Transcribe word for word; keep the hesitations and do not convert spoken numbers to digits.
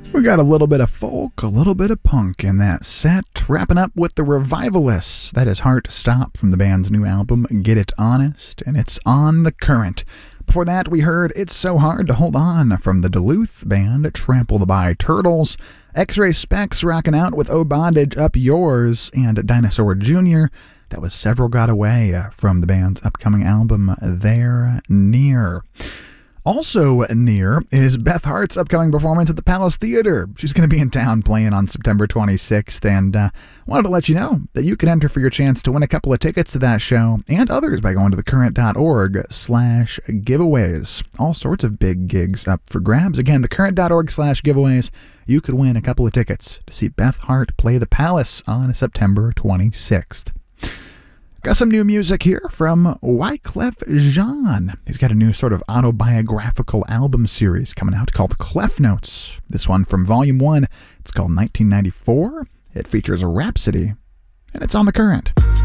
We got a little bit of folk, a little bit of punk in that set, wrapping up with the Revivalists. That is Heart Stop from the band's new album, Get It Honest, and it's on the Current. Before that, we heard It's So Hard to Hold On from the Duluth band Trampled by Turtles, X-Ray Specs rocking out with Oh Bondage Up Yours, and Dinosaur Junior That was Several Got Away from the band's upcoming album, They're Near. Also near is Beth Hart's upcoming performance at the Palace Theater. She's going to be in town playing on September twenty-sixth, and uh, wanted to let you know that you can enter for your chance to win a couple of tickets to that show and others by going to thecurrent.org slash giveaways. All sorts of big gigs up for grabs. Again, thecurrent.org slash giveaways. You could win a couple of tickets to see Beth Hart play the Palace on September twenty-sixth. Got some new music here from Wyclef Jean. He's got a new sort of autobiographical album series coming out called Clef Notes. This one from Volume one. It's called nineteen ninety-four. It features a Rhapsody, and it's on The Current.